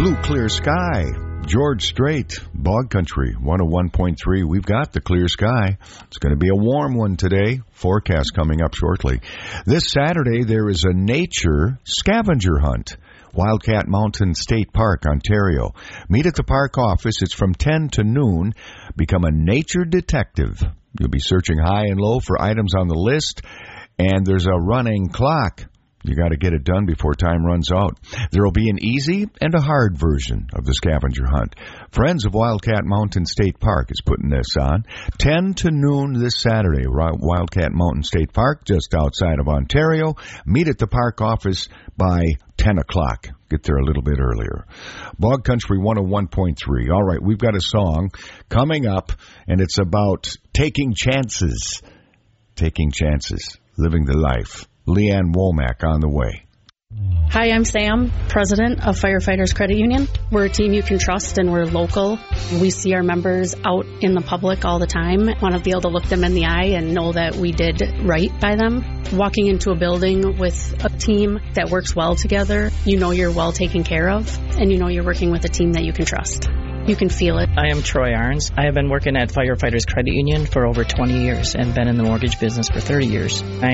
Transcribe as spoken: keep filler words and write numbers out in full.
Blue clear sky. George Strait, Bog Country, one oh one point three. We've got the clear sky. It's going to be a warm one today. Forecast coming up shortly. This Saturday, there is a nature scavenger hunt. Wildcat Mountain State Park, Ontario. Meet at the park office. It's from ten to noon. Become a nature detective. You'll be searching high and low for items on the list, and there's a running clock. You got to get it done before time runs out. There will be an easy and a hard version of the scavenger hunt. Friends of Wildcat Mountain State Park is putting this on. ten to noon this Saturday. Wildcat Mountain State Park, just outside of Ontario. Meet at the park office by ten o'clock. Get there a little bit earlier. Bog Country one oh one point three. All right, we've got a song coming up, and it's about taking chances. Taking chances. Living the life. Leanne Womack on the way. Hi, I'm Sam, president of Firefighters Credit Union. We're a team you can trust, and we're local. We see our members out in the public all the time. Want to be able to look them in the eye and know that we did right by them. Walking into a building with a team that works well together, you know you're well taken care of, and you know you're working with a team that you can trust. You can feel it. I am Troy Arns. I have been working at Firefighters Credit Union for over twenty years and been in the mortgage business for thirty years. I